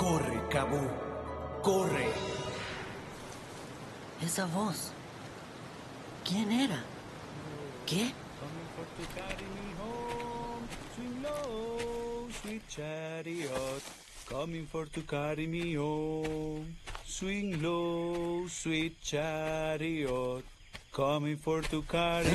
Corre, Kabú. Corre. Esa voz. ¿Quién era? ¿Qué? Coming for to carry me home. Swing low, sweet chariot. Coming for to carry me home. Swing low, sweet chariot. Coming for to carry...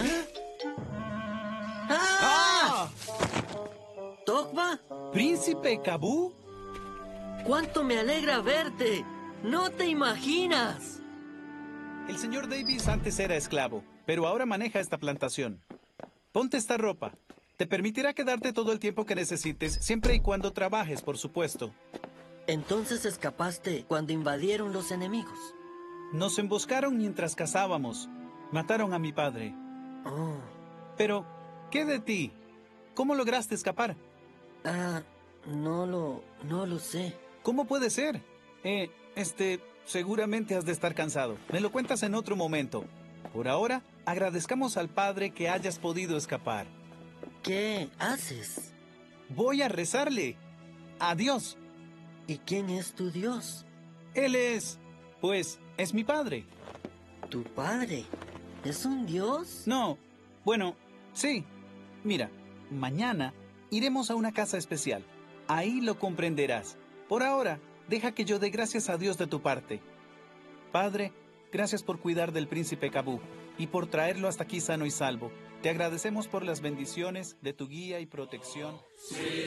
¡Ah! ¿Tok'ba? ¿Príncipe Kabú? ¡Cuánto me alegra verte! ¡No te imaginas! El señor Davis antes era esclavo, pero ahora maneja esta plantación. Ponte esta ropa. Te permitirá quedarte todo el tiempo que necesites, siempre y cuando trabajes, por supuesto. Entonces escapaste cuando invadieron los enemigos. Nos emboscaron mientras cazábamos. Mataron a mi padre. Oh. Pero, ¿qué de ti? ¿Cómo lograste escapar? No lo sé. ¿Cómo puede ser? Seguramente has de estar cansado. Me lo cuentas en otro momento. Por ahora, agradezcamos al Padre que hayas podido escapar. ¿Qué haces? Voy a rezarle. Adiós. ¿Y quién es tu Dios? Él es... pues, es mi padre. ¿Tu padre? ¿Es un Dios? No, bueno, sí. Mira, mañana iremos a una casa especial. Ahí lo comprenderás. Por ahora, deja que yo dé gracias a Dios de tu parte. Padre, gracias por cuidar del príncipe Kabú y por traerlo hasta aquí sano y salvo. Te agradecemos por las bendiciones de tu guía y protección.